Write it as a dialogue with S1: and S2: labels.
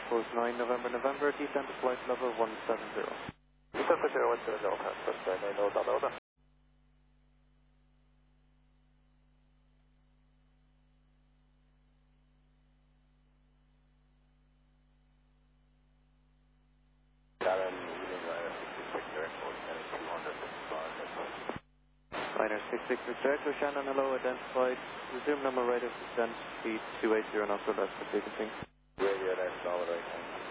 S1: Transport 9 November November, descend to flight level 170.
S2: Descend to 170, Transport 9 November.
S1: Liner 66 Richard, Shannon, hello, identified. Resume number rate of descent, speed 280 knots or less for sequencing.
S2: Radio, that's all right.